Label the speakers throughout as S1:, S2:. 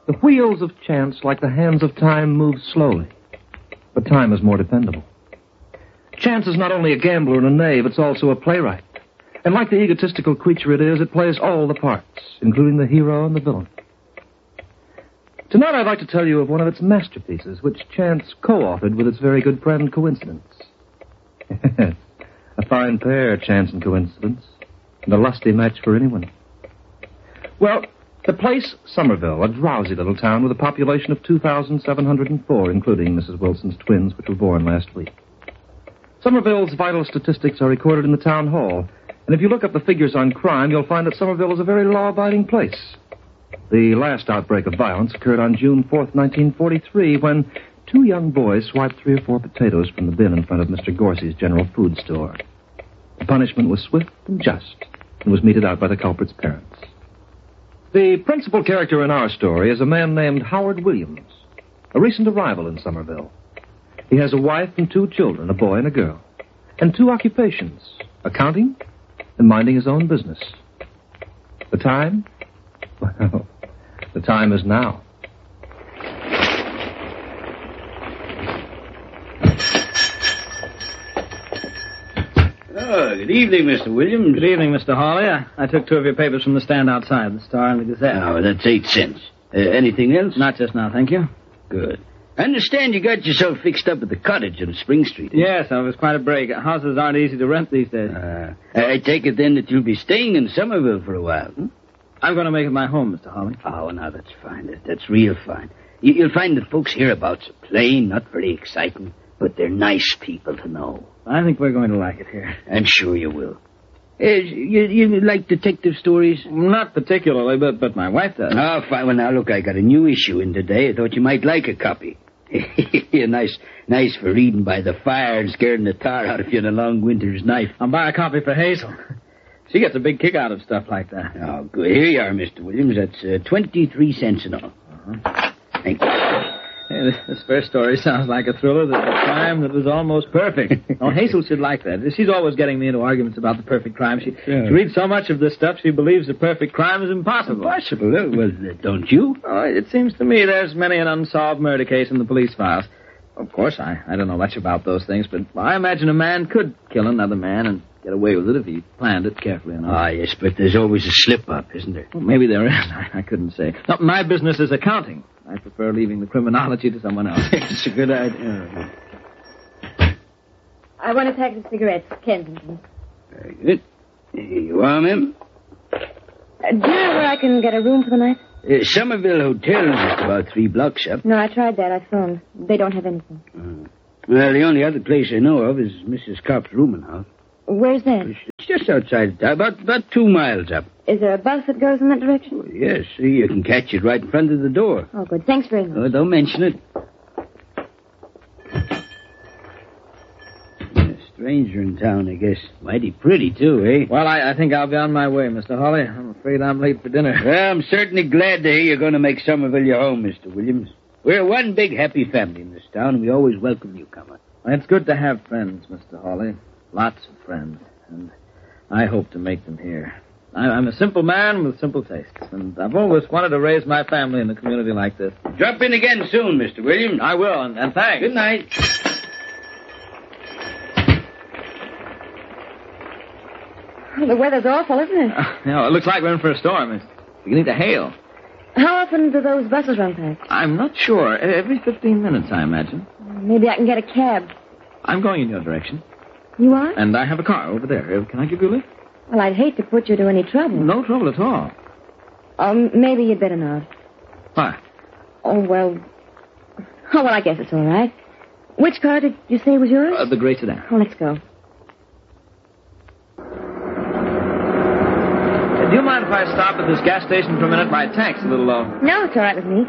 S1: The wheels of chance, like the hands of time, move slowly. But time is more dependable. Chance is not only a gambler and a knave, it's also a playwright. And like the egotistical creature it is, it plays all the parts, including the hero and the villain. Tonight I'd like to tell you of one of its masterpieces, which Chance co-authored with its very good friend Coincidence. A fine pair, Chance and Coincidence, and a lusty match for anyone. Well, the place, Somerville, a drowsy little town with a population of 2,704, including Mrs. Wilson's twins, which were born last week. Somerville's vital statistics are recorded in the town hall, and if you look up the figures on crime, you'll find that Somerville is a very law-abiding place. The last outbreak of violence occurred on June 4th, 1943, when two young boys swiped 3 or 4 potatoes from the bin in front of Mr. Gorsey's general food store. The punishment was swift and just, and was meted out by the culprit's parents. The principal character in our story is a man named Howard Williams, a recent arrival in Somerville. He has a wife and 2 children, a boy and a girl, and 2 occupations, accounting and minding his own business. The time? Well, the time is now.
S2: Oh, good evening, Mr. Williams.
S3: Good evening, Mr. Hawley. I took 2 of your papers from the stand outside, the Star and the Gazette.
S2: Oh, that's 8 cents. Anything else?
S3: Not just now, thank you.
S2: Good. I understand you got yourself fixed up at the cottage on Spring Street.
S3: Yes, it was quite a break. Houses aren't easy to rent these days.
S2: I take it then that you'll be staying in Somerville for a while, hmm?
S3: I'm going to make it my home, Mr. Hawley.
S2: Oh, now that's fine. That's real fine. You'll find that folks hereabouts are plain, not very exciting, but they're nice people to know.
S3: I think we're going to like it here.
S2: I'm sure you will. You like detective stories?
S3: Not particularly, but my wife does.
S2: Oh, fine. Well, now, look, I got a new issue in today. I thought you might like a copy. nice for reading by the fire and scaring the tar out of you on a long winter's night.
S3: I'll buy a copy for Hazel. She gets a big kick out of stuff like that.
S2: Oh, good. Here you are, Mr. Williams. That's 23 cents and all. Thank you.
S3: Hey, this first story sounds like a thriller that's a crime that was almost perfect. Oh, Hazel should like that. She's always getting me into arguments about the perfect crime. She reads so much of this stuff, she believes the perfect crime is impossible.
S2: Impossible? Well, don't you?
S3: Oh, it seems to me there's many an unsolved murder case in the police files. Of course, I don't know much about those things, but I imagine a man could kill another man and get away with it if he planned it carefully enough.
S2: Ah, yes, but there's always a slip-up, isn't there?
S3: Well, maybe there is. I couldn't say. No, my business is accounting. I prefer leaving the criminology to someone else.
S2: It's a good idea.
S4: I want a pack of cigarettes, Kensington.
S2: Very good. Here you are, ma'am.
S4: Do you know where I can get a room for the night?
S2: Somerville Hotel is just about 3 blocks up.
S4: No, I tried that. I phoned. They don't have anything.
S2: Well, the only other place I know of is Mrs. Kopp's rooming house.
S4: Where's that?
S2: It's just outside town, about 2 miles up.
S4: Is there a bus that goes in that direction?
S2: Oh, yes, you can catch it right in front of the door.
S4: Oh, good. Thanks very much.
S2: Oh, don't mention it. A stranger in town, I guess. Mighty pretty, too, eh?
S3: Well, I think I'll be on my way, Mr. Hawley. I'm afraid I'm late for dinner.
S2: Well, I'm certainly glad to hear you're going to make Somerville your home, Mr. Williams. We're one big happy family in this town, and we always welcome newcomers.
S3: It's good to have friends, Mr. Hawley. Lots of friends. And I hope to make them here. I'm a simple man with simple tastes, and I've always wanted to raise my family in a community like this.
S2: Drop in again soon, Mr. Williams.
S3: I will, and thanks.
S2: Good night.
S4: Oh, the weather's awful, isn't it?
S3: It looks like we're in for a storm. It's beginning to hail.
S4: How often do those buses run past?
S3: I'm not sure. Every 15 minutes, I imagine.
S4: Maybe I can get a cab.
S3: I'm going in your direction.
S4: You are?
S3: And I have a car over there. Can I give you a lift?
S4: Well, I'd hate to put you to any trouble.
S3: No trouble at all.
S4: Maybe you'd better not.
S3: Why?
S4: Oh, well, I guess it's all right. Which car did you say was yours?
S3: The gray sedan.
S4: Oh, let's go.
S3: Do you mind if I stop at this gas station for a minute? My tank's a little low.
S4: No, it's all right with me.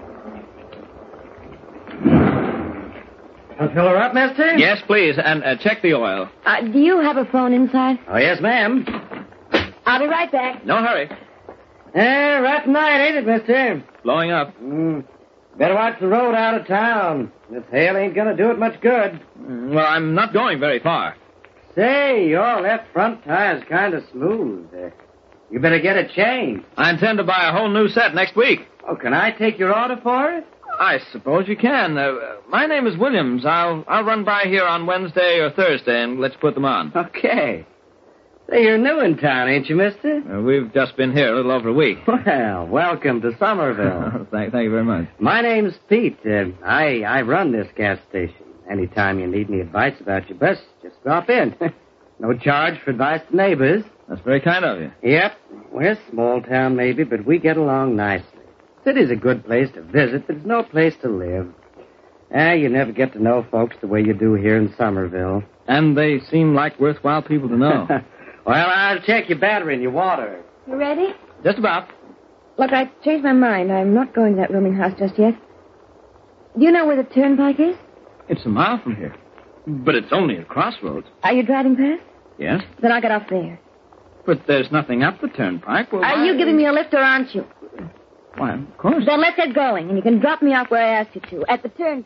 S3: I'll fill her up, mister? Yes, please, and check the oil.
S4: Do you have a phone inside?
S3: Oh, yes, ma'am.
S4: I'll be right back.
S3: No hurry.
S5: Right night, ain't it, mister?
S3: Blowing up.
S5: Better watch the road out of town. This hail ain't gonna do it much good.
S3: Well, I'm not going very far.
S5: Say, your left front tire's kind of smooth. You better get it changed.
S3: I intend to buy a whole new set next week.
S5: Oh, can I take your order for it?
S3: I suppose you can. My name is Williams. I'll run by here on Wednesday or Thursday and let you put them on.
S5: Okay. Say, you're new in town, ain't you, mister?
S3: We've just been here a little over a week.
S5: Well, welcome to Somerville.
S3: Thank you very much.
S5: My name's Pete. I run this gas station. Anytime you need any advice about your bus, just drop in. No charge for advice to neighbors.
S3: That's very kind of you.
S5: Yep. We're a small town, maybe, but we get along nicely. City's a good place to visit, but it's no place to live. You never get to know folks the way you do here in Somerville.
S3: And they seem like worthwhile people to know.
S5: Well, I'll check your battery and your water.
S4: You ready?
S3: Just about.
S4: Look, I changed my mind. I'm not going to that rooming house just yet. Do you know where the turnpike is?
S3: It's a mile from here. But it's only a crossroads.
S4: Are you driving past?
S3: Yes?
S4: Then I'll get off there.
S3: But there's nothing up the turnpike. Well,
S4: Are you giving me a lift or aren't you?
S3: Why, of course.
S4: Then let's get going, and you can drop me off where I asked you to, at the turn.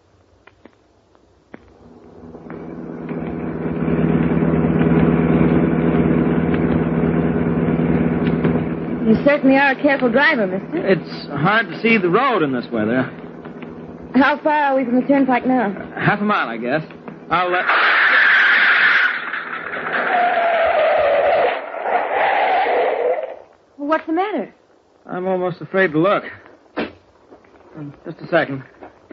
S4: You certainly are a careful driver, mister.
S3: It's hard to see the road in this weather.
S4: How far are we from the turnpike now?
S3: Half a mile, I guess. I'll let...
S4: What's the matter?
S3: I'm almost afraid to look. Just a second.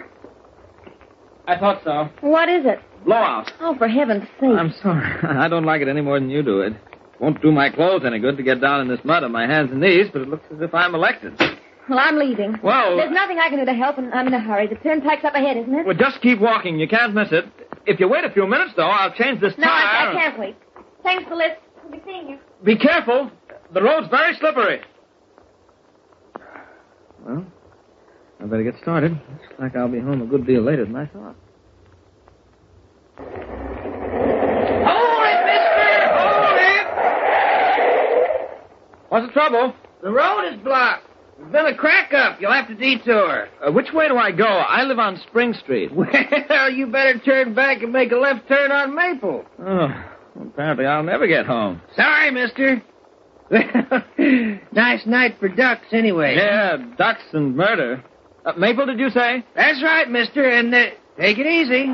S3: I thought so.
S4: What is it?
S3: Blowout.
S4: Oh, for heaven's sake.
S3: I'm sorry. I don't like it any more than you do. It won't do my clothes any good to get down in this mud on my hands and knees, but it looks as if I'm elected.
S4: Well, I'm leaving.
S3: Well...
S4: There's nothing I can do to help, and I'm in a hurry. The turnpike's up ahead, isn't it?
S3: Well, just keep walking. You can't miss it. If you wait a few minutes, though, I'll change this
S4: No,
S3: tire.
S4: I can't wait. Thanks for the lift. I'll be seeing you.
S3: Be careful. The road's very slippery. Well, I better get started. Looks like I'll be home a good deal later than I thought.
S5: Hold it, mister! Hold it!
S3: What's the trouble?
S5: The road is blocked. There's been a crack up. You'll have to detour.
S3: Which way do I go? I live on Spring Street.
S5: Well, you better turn back and make a left turn on Maple.
S3: Oh, apparently I'll never get home.
S5: Sorry, mister. Nice night for ducks, anyway.
S3: Yeah, ducks and murder. Maple, did you say?
S5: That's right, mister, and take it easy.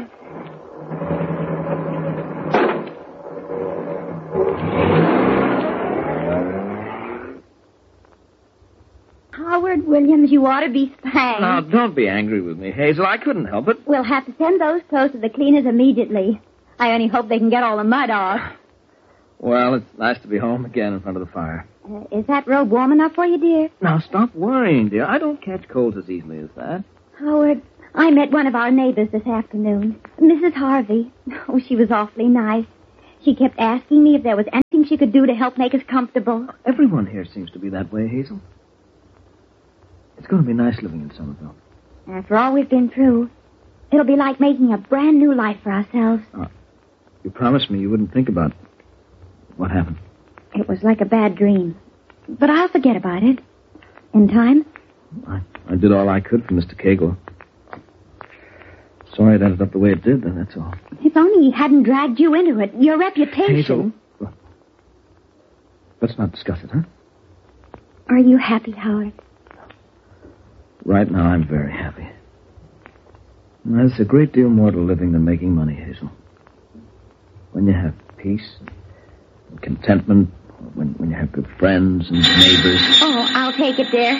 S6: Howard Williams, you ought to be spanked.
S3: Now, don't be angry with me, Hazel. I couldn't help it.
S6: We'll have to send those clothes to the cleaners immediately. I only hope they can get all the mud off.
S3: Well, it's nice to be home again in front of the fire.
S6: Is that robe warm enough for you, dear?
S3: Now, stop worrying, dear. I don't catch colds as easily as that.
S6: Howard, I met one of our neighbors this afternoon, Mrs. Harvey. Oh, she was awfully nice. She kept asking me if there was anything she could do to help make us comfortable.
S3: Everyone here seems to be that way, Hazel. It's going to be nice living in Somerville.
S6: After all we've been through, it'll be like making a brand new life for ourselves.
S3: You promised me you wouldn't think about what happened.
S6: It was like a bad dream. But I'll forget about it. In time.
S3: I did all I could for Mr. Cagle. Sorry it ended up the way it did, then, that's all.
S6: If only he hadn't dragged you into it. Your reputation.
S3: Hazel, look, let's not discuss it, huh?
S6: Are you happy, Howard?
S3: Right now, I'm very happy. There's a great deal more to living than making money, Hazel. When you have peace and contentment, when you have good friends and neighbors.
S6: Oh, I'll take it, dear.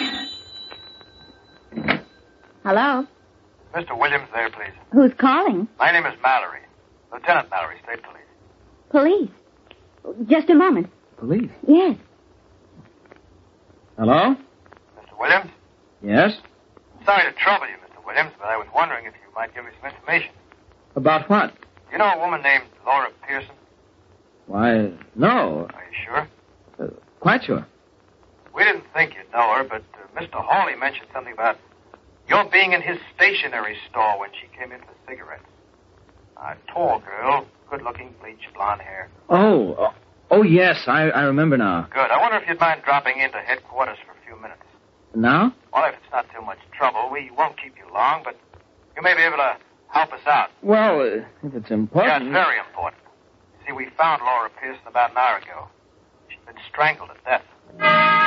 S6: Hello?
S7: Mr. Williams there, please.
S6: Who's calling?
S7: My name is Mallory. Lieutenant Mallory, State Police.
S6: Police. Just a moment.
S3: Police?
S6: Yes.
S3: Hello?
S7: Mr. Williams?
S3: Yes?
S7: Sorry to trouble you, Mr. Williams, but I was wondering if you might give me some information.
S3: About what?
S7: You know a woman named Laura Pearson?
S3: Why, no.
S7: Are you sure?
S3: Quite sure.
S7: We didn't think you'd know her, but Mr. Hawley mentioned something about your being in his stationery store when she came in for cigarettes. A tall girl, good-looking, bleached blonde hair.
S3: Oh, yes, I remember now.
S7: Good. I wonder if you'd mind dropping into headquarters for a few minutes.
S3: Now?
S7: Well, if it's not too much trouble, we won't keep you long, but you may be able to help us out.
S3: Well, if it's important.
S7: Yeah, it's very important. See, we found Laura Pearson about an hour ago. She'd been strangled to death.